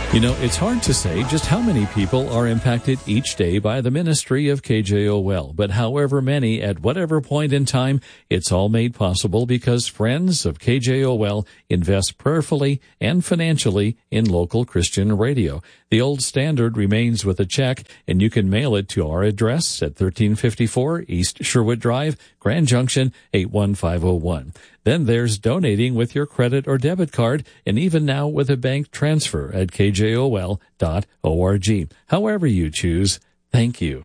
You know, it's hard to say just how many people are impacted each day by the ministry of KJOL, but however many at whatever point in time, it's all made possible because friends of KJOL invest prayerfully and financially in local Christian radio. The old standard remains with a check, and you can mail it to our address at 1354 East Sherwood Drive, Grand Junction, 81501. Then there's donating with your credit or debit card, and even now with a bank transfer at kjol.org. However you choose, thank you.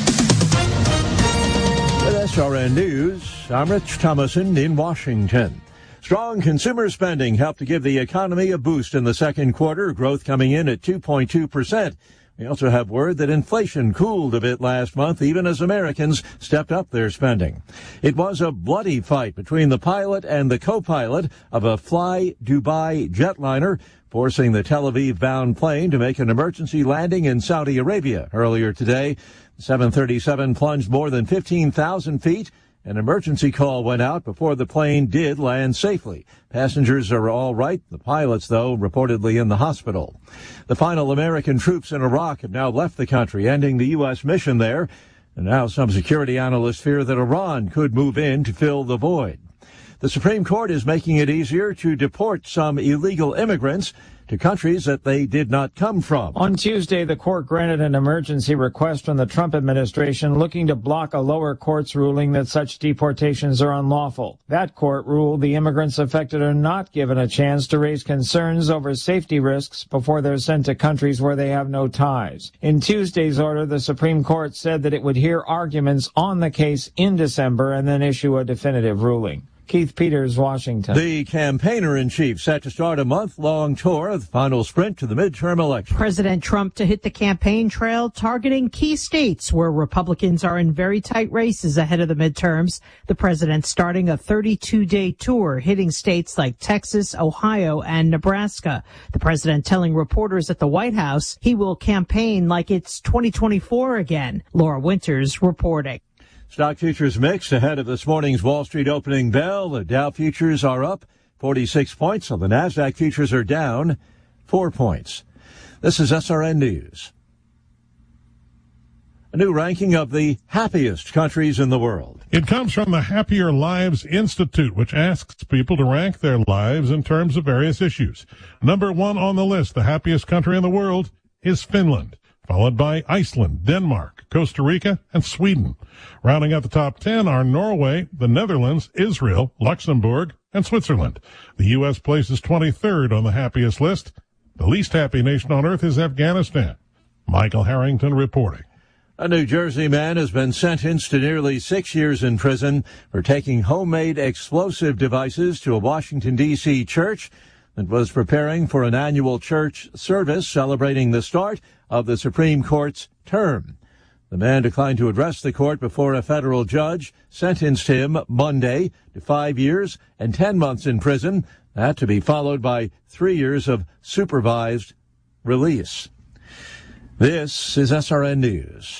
With SRN News, I'm Rich Thomason in Washington. Strong consumer spending helped to give the economy a boost in the second quarter, growth coming in at 2.2%. We also have word that inflation cooled a bit last month, even as Americans stepped up their spending. It was a bloody fight between the pilot and the co-pilot of a Fly Dubai jetliner, forcing the Tel Aviv-bound plane to make an emergency landing in Saudi Arabia earlier today. The 737 plunged more than 15,000 feet. An emergency call went out before the plane did land safely. Passengers are all right. The pilots, though, reportedly in the hospital. The final American troops in Iraq have now left the country, ending the U.S. mission there. And now some security analysts fear that Iran could move in to fill the void. The Supreme Court is making it easier to deport some illegal immigrants to countries that they did not come from. On Tuesday, the court granted an emergency request from the Trump administration looking to block a lower court's ruling that such deportations are unlawful. That court ruled the immigrants affected are not given a chance to raise concerns over safety risks before they're sent to countries where they have no ties. In Tuesday's order, the Supreme Court said that it would hear arguments on the case in December and then issue a definitive ruling. Keith Peters, Washington. The campaigner-in-chief set to start a month-long tour of the final sprint to the midterm election. President Trump to hit the campaign trail, targeting key states where Republicans are in very tight races ahead of the midterms. The president starting a 32-day tour, hitting states like Texas, Ohio, and Nebraska. The president telling reporters at the White House he will campaign like it's 2024 again. Laura Winters reporting. Stock futures mixed ahead of this morning's Wall Street opening bell. The Dow futures are up 46 points, while the Nasdaq futures are down 4 points. This is SRN News. A new ranking of the happiest countries in the world. It comes from the Happier Lives Institute, which asks people to rank their lives in terms of various issues. Number one on the list, the happiest country in the world, is Finland, followed by Iceland, Denmark, Costa Rica, and Sweden. Rounding out the top 10 are Norway, the Netherlands, Israel, Luxembourg, and Switzerland. The U.S. places 23rd on the happiest list. The least happy nation on earth is Afghanistan. Michael Harrington reporting. A New Jersey man has been sentenced to nearly 6 years in prison for taking homemade explosive devices to a Washington, D.C. church that was preparing for an annual church service celebrating the start of the Supreme Court's term. The man declined to address the court before a federal judge sentenced him Monday to 5 years and 10 months in prison, that to be followed by 3 years of supervised release. This is SRN News.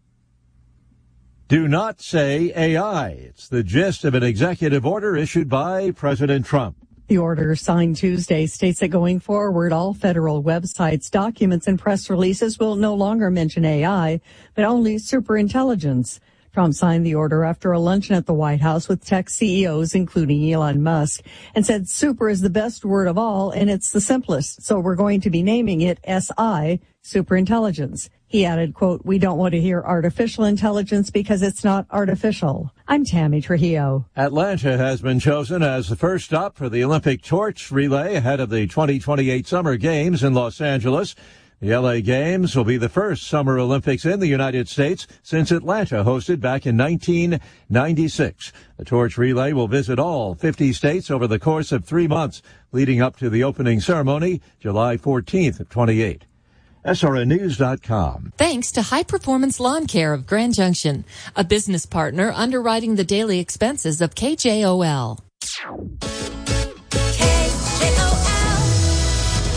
Do not say AI. It's the gist of an executive order issued by President Trump. The order signed Tuesday states that going forward, all federal websites, documents, and press releases will no longer mention AI, but only superintelligence. Trump signed the order after a luncheon at the White House with tech CEOs, including Elon Musk, and said super is the best word of all, and it's the simplest, so we're going to be naming it SI, superintelligence. He added, quote, "We don't want to hear artificial intelligence because it's not artificial." I'm Tammy Trujillo. Atlanta has been chosen as the first stop for the Olympic torch relay ahead of the 2028 Summer Games in Los Angeles. The LA Games will be the first Summer Olympics in the United States since Atlanta hosted back in 1996. The torch relay will visit all 50 states over the course of 3 months, leading up to the opening ceremony July 14th of 28. SRNnews.com. Thanks to High Performance Lawn Care of Grand Junction, a business partner underwriting the daily expenses of KJOL.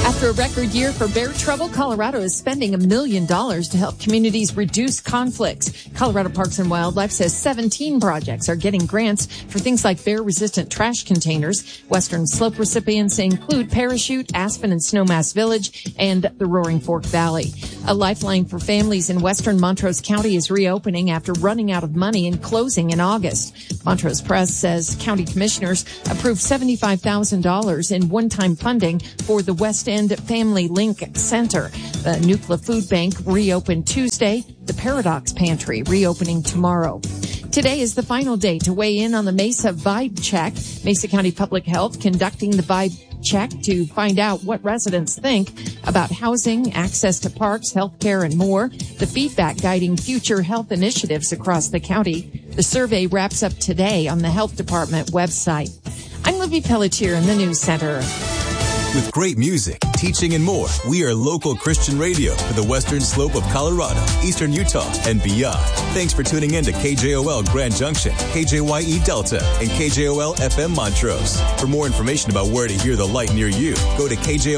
After a record year for bear trouble, Colorado is spending $1 million to help communities reduce conflicts. Colorado Parks and Wildlife says 17 projects are getting grants for things like bear-resistant trash containers. Western Slope recipients include Parachute, Aspen and Snowmass Village, and the Roaring Fork Valley. A lifeline for families in western Montrose County is reopening after running out of money and closing in August. Montrose Press says county commissioners approved $75,000 in one-time funding for the West End Family Link Center. The Nuclear Food Bank reopened Tuesday. The Paradox Pantry reopening tomorrow. Today is the final day to weigh in on the Mesa Vibe Check. Mesa County Public Health conducting the Vibe Check to find out what residents think about housing, access to parks, healthcare, and more. The feedback guiding future health initiatives across the county. The survey wraps up today on the Health Department website. I'm Libby Pelletier in the News Center. With great music, teaching, and more, we are local Christian radio for the western slope of Colorado, eastern Utah, and beyond. Thanks for tuning in to KJOL Grand Junction, KJYE Delta, and KJOL FM Montrose. For more information about where to hear the light near you, go to KJOL.